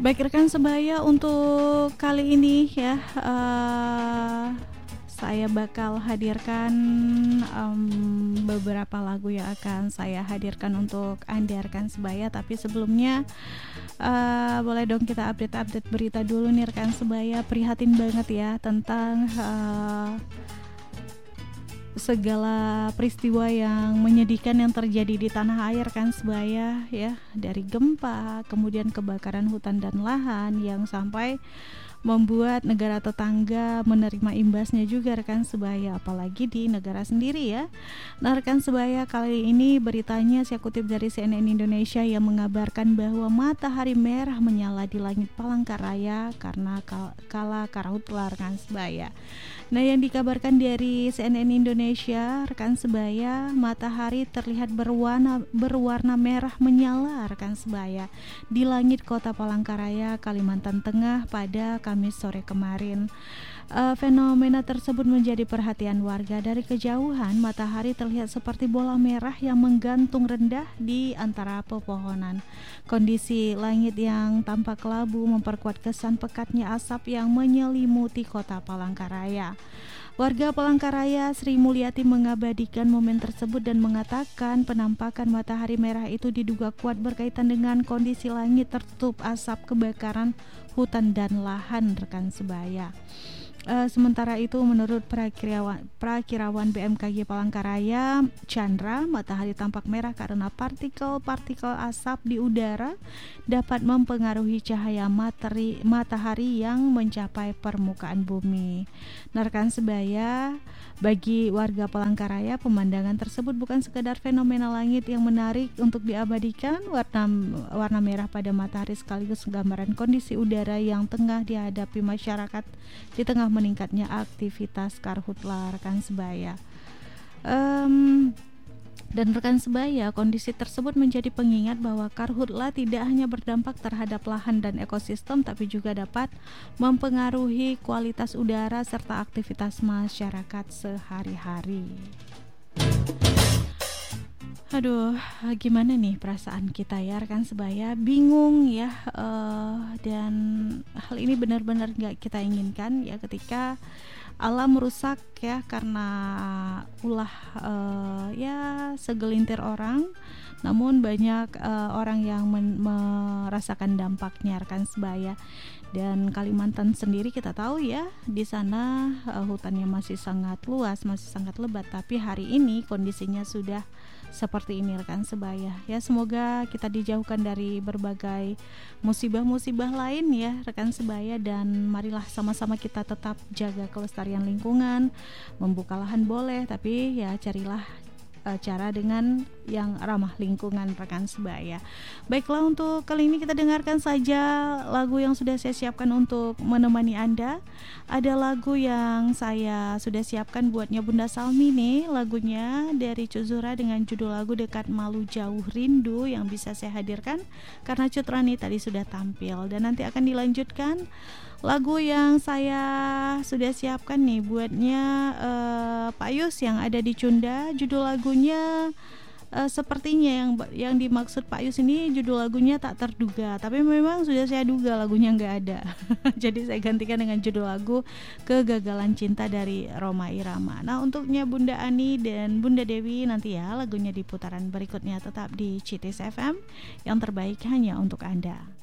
Baik rekan sebaya, untuk kali ini ya saya bakal hadirkan beberapa lagu yang akan saya hadirkan untuk Anda rekan sebaya. Tapi sebelumnya boleh dong kita update berita dulu nih rekan sebaya. Prihatin banget ya tentang segala peristiwa yang menyedihkan yang terjadi di tanah air kan sebaya ya, dari gempa, kemudian kebakaran hutan dan lahan yang sampai membuat negara tetangga menerima imbasnya juga rekan sebaya, apalagi di negara sendiri ya. Nah rekan sebaya, kali ini beritanya saya kutip dari CNN Indonesia yang mengabarkan bahwa matahari merah menyala di langit Palangkaraya karena kala karhutlah rekan sebaya. Nah yang dikabarkan dari CNN Indonesia rekan sebaya, matahari terlihat berwarna merah menyala rekan sebaya di langit kota Palangkaraya, Kalimantan Tengah pada Kamis sore kemarin. Fenomena tersebut menjadi perhatian warga. Dari kejauhan matahari terlihat seperti bola merah yang menggantung rendah di antara pepohonan. Kondisi langit yang tampak kelabu memperkuat kesan pekatnya asap yang menyelimuti kota Palangkaraya. Warga Palangkaraya Sri Mulyati mengabadikan momen tersebut dan mengatakan penampakan matahari merah itu diduga kuat berkaitan dengan kondisi langit tertutup asap kebakaran hutan dan lahan rekan sebaya. Sementara itu menurut Prakirawan BMKG Palangkaraya Chandra, matahari tampak merah karena partikel-partikel asap di udara dapat mempengaruhi cahaya matahari yang mencapai permukaan bumi. Nah, rekan sebaya, bagi warga Palangkaraya pemandangan tersebut bukan sekadar fenomena langit yang menarik untuk diabadikan. Warna merah pada matahari sekaligus gambaran kondisi udara yang tengah dihadapi masyarakat di tengah meningkatnya aktivitas karhutla rekan sebaya. Dan rekan sebaya, kondisi tersebut menjadi pengingat bahwa karhutla tidak hanya berdampak terhadap lahan dan ekosistem, tapi juga dapat mempengaruhi kualitas udara serta aktivitas masyarakat sehari-hari. Aduh, gimana nih perasaan kita ya rekan sebaya, bingung ya, dan hal ini benar-benar gak kita inginkan ya ketika alam rusak ya karena ulah ya segelintir orang, namun banyak orang yang merasakan dampaknya rekan sebaya. Dan Kalimantan sendiri kita tahu ya, di sana hutannya masih sangat luas, masih sangat lebat, tapi hari ini kondisinya sudah seperti ini rekan sebaya. Ya semoga kita dijauhkan dari berbagai musibah-musibah lain ya rekan sebaya, dan marilah sama-sama kita tetap jaga kelestarian lingkungan. Membuka lahan boleh, tapi ya carilah cara dengan yang ramah lingkungan rekan sebaya. Baiklah, untuk kali ini kita dengarkan saja lagu yang sudah saya siapkan untuk menemani Anda. Ada lagu yang saya sudah siapkan buatnya Bunda Salmi nih, lagunya dari Cuzura dengan judul lagu Dekat Malu Jauh Rindu, yang bisa saya hadirkan karena Cut Rani tadi sudah tampil. Dan nanti akan dilanjutkan lagu yang saya sudah siapkan nih buatnya Pak Yus yang ada di Cunda. Judul lagunya sepertinya yang dimaksud Pak Yus ini judul lagunya Tak Terduga, tapi memang sudah saya duga lagunya nggak ada. Jadi saya gantikan dengan judul lagu Kegagalan Cinta dari Rhoma Irama. Nah untuknya Bunda Ani dan Bunda Dewi nanti ya lagunya di putaran berikutnya. Tetap di Cities FM, yang terbaik hanya untuk Anda.